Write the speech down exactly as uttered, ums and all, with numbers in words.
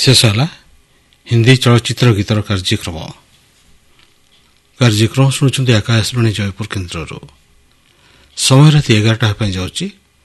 ଶେଷ ହେଲା ହିନ୍ଦୀ ଚଳଚ୍ଚିତ୍ର ଗୀତର କାର୍ଯ୍ୟକ୍ରମ କାର୍ଯ୍ୟକ୍ରମ ଶୁଣୁଛନ୍ତି ଆକାଶବାଣୀ ଜୟପୁର କେନ୍ଦ୍ରରୁ। ସମୟ ରାତି ଏଗାରଟା ପାଇଁ ଯାଉଛି।